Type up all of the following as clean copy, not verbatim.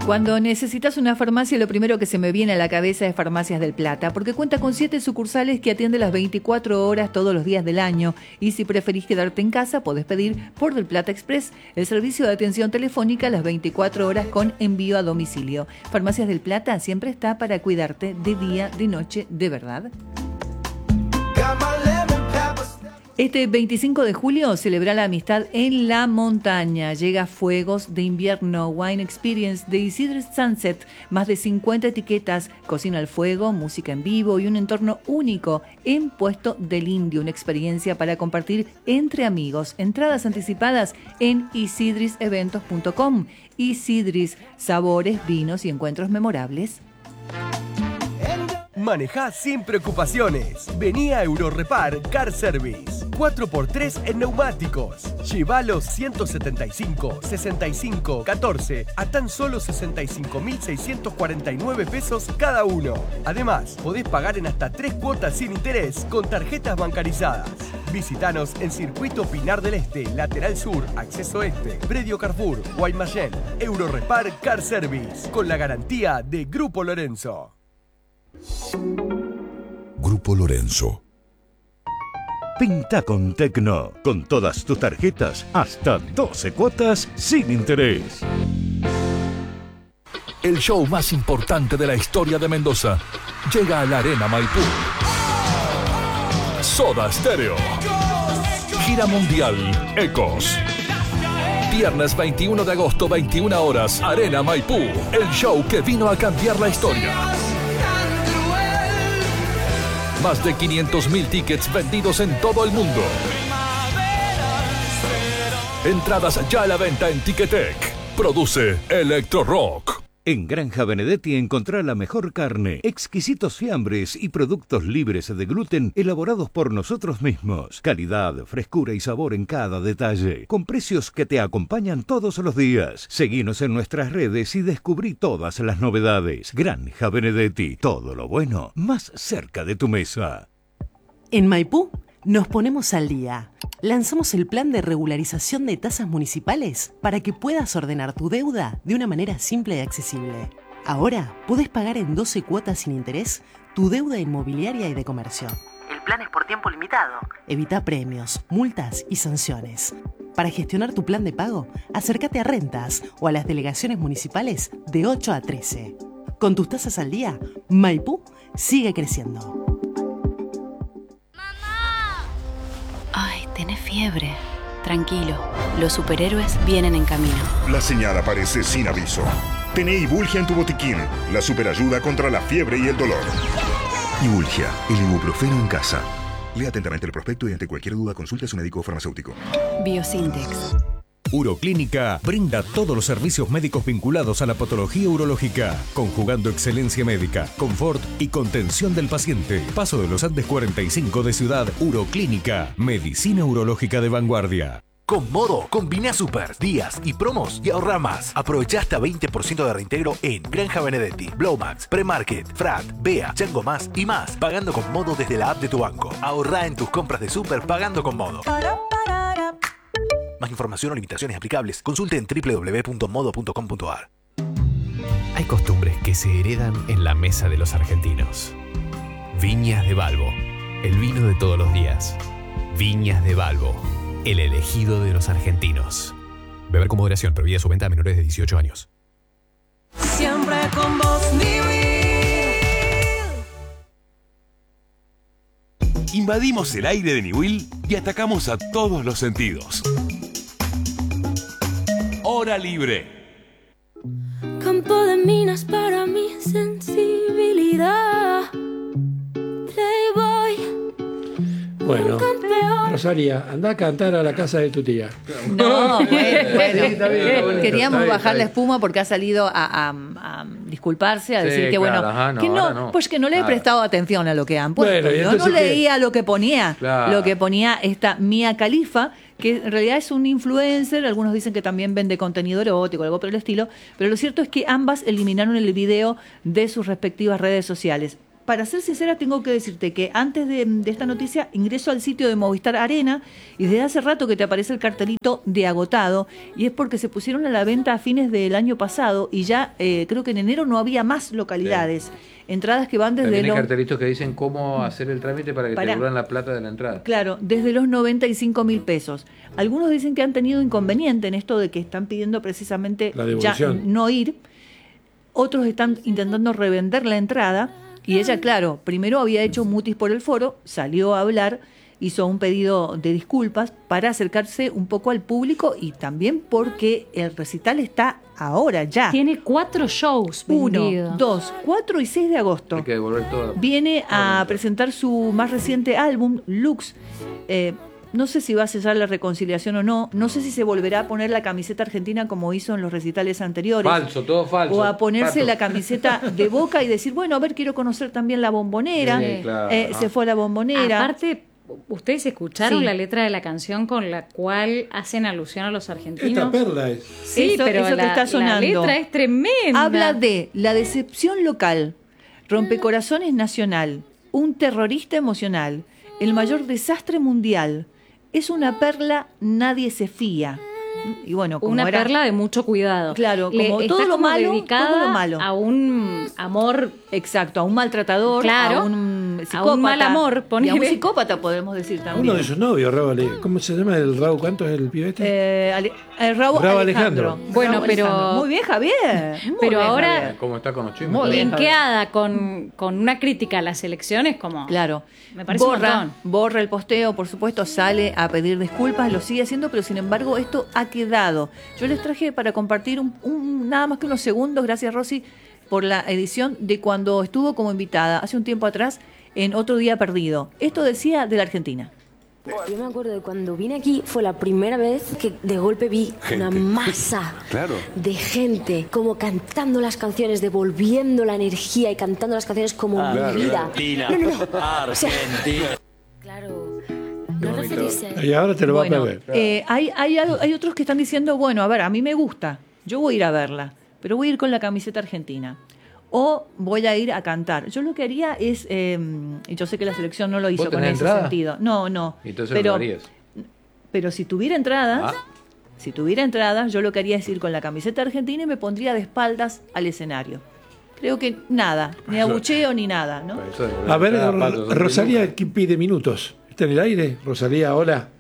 Cuando necesitas una farmacia, lo primero que se me viene a la cabeza es Farmacias del Plata, porque cuenta con 7 sucursales que atienden las 24 horas todos los días del año. Y si preferís quedarte en casa, podés pedir por Del Plata Express, el servicio de atención telefónica las 24 horas con envío a domicilio. Farmacias del Plata siempre está para cuidarte de día, de noche, de verdad. Este 25 de julio celebra la amistad en la montaña. Llega Fuegos de Invierno, Wine Experience de Isidre Sunset. Más de 50 etiquetas, cocina al fuego, música en vivo y un entorno único en Puesto del Indio. Una experiencia para compartir entre amigos. Entradas anticipadas en isidriseventos.com. Isidris, sabores, vinos y encuentros memorables. Manejá sin preocupaciones. Vení a Eurorepar Car Service. 4x3 en neumáticos. Lleva los 175, 65, 14 a tan solo 65.649 pesos cada uno. Además, podés pagar en hasta 3 cuotas sin interés con tarjetas bancarizadas. Visítanos en Circuito Pinar del Este, Lateral Sur, Acceso Este, Predio Carrefour, Guaymallén. Eurorepar Car Service, con la garantía de Grupo Lorenzo. Grupo Lorenzo. Pinta con Tecno, con todas tus tarjetas, hasta 12 cuotas sin interés. El show más importante de la historia de Mendoza llega a la Arena Maipú. Soda Stereo. Gira mundial Ecos. Viernes 21 de agosto, 21 horas, Arena Maipú. El show que vino a cambiar la historia. Más de 500.000 tickets vendidos en todo el mundo. Entradas ya a la venta en Ticketek. Produce Electro Rock. En Granja Benedetti encontrá la mejor carne, exquisitos fiambres y productos libres de gluten elaborados por nosotros mismos. Calidad, frescura y sabor en cada detalle, con precios que te acompañan todos los días. Seguinos en nuestras redes y descubrí todas las novedades. Granja Benedetti, todo lo bueno más cerca de tu mesa. En Maipú nos ponemos al día. Lanzamos el plan de regularización de tasas municipales para que puedas ordenar tu deuda de una manera simple y accesible. Ahora podés pagar en 12 cuotas sin interés tu deuda inmobiliaria y de comercio. El plan es por tiempo limitado. Evita premios, multas y sanciones. Para gestionar tu plan de pago, acércate a Rentas o a las delegaciones municipales de 8 a 13. Con tus tasas al día, Maipú sigue creciendo. Ay, tenés fiebre. Tranquilo, los superhéroes vienen en camino. La señal aparece sin aviso. Tené Ibulgia en tu botiquín, la superayuda contra la fiebre y el dolor. Ibulgia, el ibuprofeno en casa. Lea atentamente el prospecto y ante cualquier duda consulte a su médico farmacéutico. Biosintex. Uroclínica brinda todos los servicios médicos vinculados a la patología urológica, conjugando excelencia médica, confort y contención del paciente. Paso de los Andes 45 de Ciudad. Uroclínica, medicina urológica de vanguardia. Con Modo, combina super, días y promos y ahorra más. Aprovecha hasta 20% de reintegro en Granja Benedetti, Blowmax, Premarket, Frat, Bea, Chango Más y más. Pagando con Modo desde la app de tu banco. Ahorra en tus compras de super pagando con Modo. Más información o limitaciones aplicables, consulte en www.modo.com.ar. Hay costumbres que se heredan en la mesa de los argentinos. Viñas de Balbo, el vino de todos los días. Viñas de Balbo, el elegido de los argentinos. Beber con moderación, prohibida su venta a menores de 18 años. Siempre con vos, Invadimos el aire de Niwil y atacamos a todos los sentidos. Hora libre. Campo de minas para mi sensibilidad. Playboy. Bueno, Rosaria, anda a cantar a la casa de tu tía. No, bueno, Está bien, queríamos está bajar bien. la espuma porque ha salido a disculparse, a Sí, decir que claro, bueno, ajá, no, que ahora no, no. pues que no le he Claro. prestado atención a lo que han puesto. Bueno, y Yo no entonces ¿qué? leía lo que ponía, Claro. lo que ponía esta Mia Khalifa, que en realidad es un influencer, algunos dicen que también vende contenido erótico, algo por el estilo, pero lo cierto es que ambas eliminaron el video de sus respectivas redes sociales. para ser sincera, tengo que decirte que antes de esta noticia ingreso al sitio de Movistar Arena y desde hace rato que te aparece el cartelito de agotado, y es porque se pusieron a la venta a fines del año pasado y ya creo que en enero no había más localidades. Sí. Entradas que van desde También hay cartelitos que dicen cómo hacer el trámite para que te devuelvan la plata de la entrada. Claro, desde los 95.000 pesos. Algunos dicen que han tenido inconveniente en esto de que están pidiendo precisamente ya no ir. Otros están intentando revender la entrada. Y ella, claro, primero había hecho mutis por el foro, salió a hablar, hizo un pedido de disculpas para acercarse un poco al público y también porque el recital está ahora ya. Tiene 4 shows vendidos. 1, 2, 4 y 6 de agosto. Hay que devolver todo. Viene a presentar su más reciente álbum, Lux. No sé si va a sellar la reconciliación o no. No sé si se volverá a poner la camiseta argentina como hizo en los recitales anteriores. Falso, todo falso. O a ponerse la camiseta de Boca y decir, bueno, a ver, quiero conocer también la Bombonera. Sí, claro. Se fue a la Bombonera. Aparte, ¿ustedes escucharon la letra de la canción con la cual hacen alusión a los argentinos? Esta perla es. Sí, pero eso que está sonando. La letra es tremenda. Habla de la decepción local, rompecorazones nacional, un terrorista emocional, el mayor desastre mundial. Es una perla, nadie se fía. Y bueno, como una perla de mucho cuidado. Claro, como todo lo malo, dedicada todo lo malo. A un amor, exacto, a un maltratador, claro, a un psicópata, a un mal amor, y a un psicópata podemos decir también. Uno de sus novios, Raúl, ¿cómo se llama el Raúl? ¿Cuánto es el pibe este? Raúl Alejandro. Bueno, Raúl pero Alejandro. Muy bien, Javier. Pero ahora, ¿cómo está con los chismes? linkeada con una crítica a las elecciones, como claro, me parece un montón. Borra el posteo, por supuesto, sale a pedir disculpas, lo sigue haciendo, pero sin embargo esto ha quedado. Yo les traje para compartir nada más que unos segundos, gracias Rosy, por la edición de cuando estuvo como invitada hace un tiempo atrás en Otro Día Perdido. Esto decía de la Argentina. Yo me acuerdo de cuando vine aquí, fue la primera vez que de golpe vi una masa de gente como cantando las canciones, devolviendo la energía y cantando las canciones como mi vida. Argentina, Argentina. Claro. No referirse a... Y ahora te lo va a perder. Hay otros que están diciendo, bueno, a ver, a mí me gusta, yo voy a ir a verla, pero voy a ir con la camiseta argentina. O voy a ir a cantar. Yo lo que haría es, y yo sé que la selección no lo hizo con ese sentido. No. Entonces pero, lo harías. Pero si tuviera entradas, yo lo que haría es ir con la camiseta argentina y me pondría de espaldas al escenario. Creo que nada, ni abucheo ni nada, ¿no? A ver, Rosalía pide minutos. ¿Está en el aire? Rosalía, hola.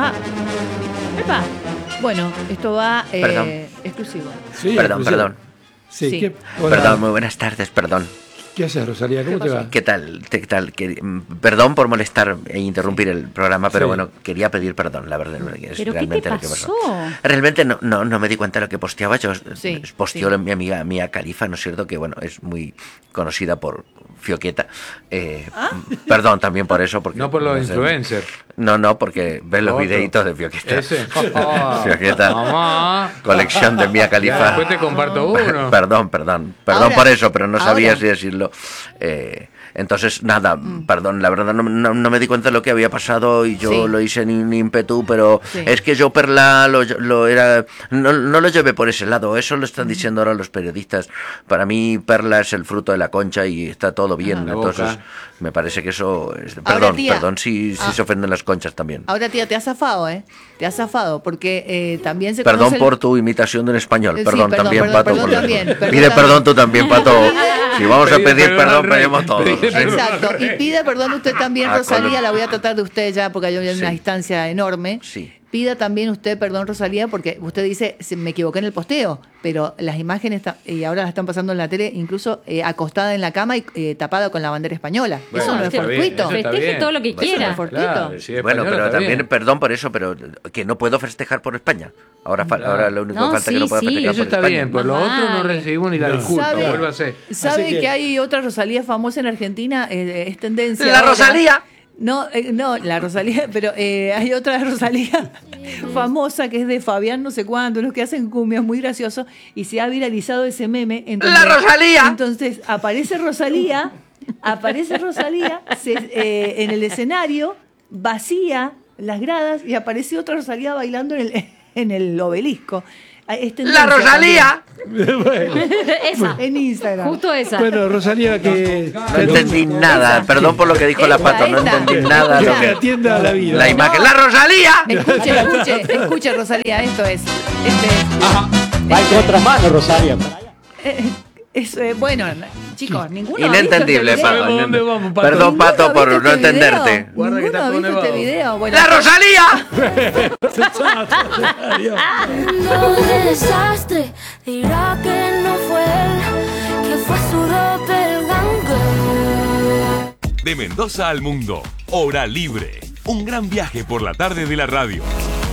Epa. Bueno, esto va exclusivo. Sí, Perdón. Sí. Perdón, muy buenas tardes, perdón. ¿Qué haces, Rosalía? ¿Cómo te va? ¿Qué tal? Perdón por molestar e interrumpir el programa, pero bueno, quería pedir perdón, la verdad. Es ¿Pero realmente qué te pasó? Lo que pasó. Realmente no me di cuenta de lo que posteaba. Yo posteó mi amiga Mía Khalifa, ¿no es cierto? Que bueno, es muy conocida por Fioqueta. Perdón también por eso. Porque, no por los influencers. No, porque ves los videitos de Fioqueta. ¿Ese? Fioqueta. Colección de Mía Khalifa. Después te comparto uno. Perdón ahora, por eso, pero no sabía si decirlo. Entonces, nada, perdón, la verdad no me di cuenta de lo que había pasado y yo lo hice ni ímpetu, pero es que yo Perla no lo llevé por ese lado, eso lo están diciendo ahora los periodistas. Para mí Perla es el fruto de la concha y está todo bien, entonces me parece que eso es... Perdón si se ofenden las conchas también. Ahora, tía, te has zafado, Te has zafado, porque también se Perdón conoce por tu imitación del español, perdón, Pato. Pide perdón tú también, Pato. Si vamos a pedir perdón, pedimos todos. Exacto, y pide perdón usted también, Rosalía, la voy a tratar de usted ya, porque hay una distancia enorme. Sí. Pida también usted perdón, Rosalía, porque usted dice, me equivoqué en el posteo, pero las imágenes, y ahora las están pasando en la tele, incluso acostada en la cama y tapada con la bandera española. Bueno, eso no es fortuito. Festeje todo lo que quiera. No es fortuito. Claro, si bueno, pero también bien. perdón por eso, pero que no puedo festejar por España. Ahora lo único que falta es que no pueda festejar eso por está España. bien, por lo otro no recibimos ni la disculpa, vuelva a ser. ¿Sabe que hay otra Rosalía famosa en Argentina? Es tendencia. ¡La Rosalía! No, la Rosalía, pero hay otra Rosalía famosa que es de Fabián no sé cuánto, los que hacen cumbias, muy gracioso, y se ha viralizado ese meme. ¡La Rosalía! Entonces aparece Rosalía en el escenario, vacía las gradas y aparece otra Rosalía bailando en el obelisco. ¡La Rosalía! Esa. En Instagram. Justo esa. Bueno, Rosalía, que... No entendí nada. Perdón por lo que dijo la Pato. No entendí nada. Que te atienda a la vida. La imagen. ¡La Rosalía! Escuche, Rosalía, esto es. Va en contramano, Rosalía. Bueno, chicos, ninguno. Inentendible, Pato. Vamos, Pato? Perdón, Pato, por no entenderte. Guarda que está visto este video. Bueno, ¡La Rosalía! No de desastre, dirá que no fue él, que fue su doppelganger. De Mendoza al mundo, Hora Libre. Un gran viaje por la tarde de la radio.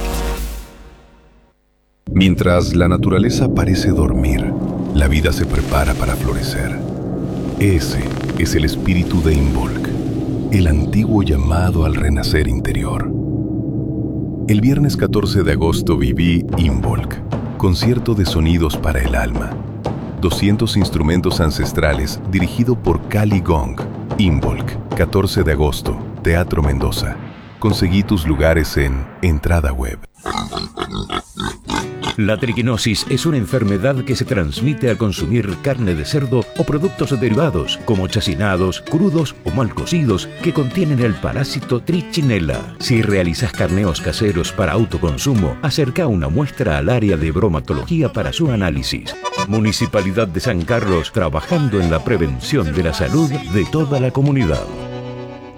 Mientras la naturaleza parece dormir, la vida se prepara para florecer. Ese es el espíritu de Imbolc, el antiguo llamado al renacer interior. El viernes 14 de agosto viví Imbolc, concierto de sonidos para el alma. 200 instrumentos ancestrales dirigido por Cali Gong. Imbolc, 14 de agosto, Teatro Mendoza. Conseguí tus lugares en Entrada Web. La triquinosis es una enfermedad que se transmite al consumir carne de cerdo o productos derivados, como chacinados, crudos o mal cocidos, que contienen el parásito Trichinella. Si realizas carneos caseros para autoconsumo, acerca una muestra al área de bromatología para su análisis. Municipalidad de San Carlos, trabajando en la prevención de la salud de toda la comunidad.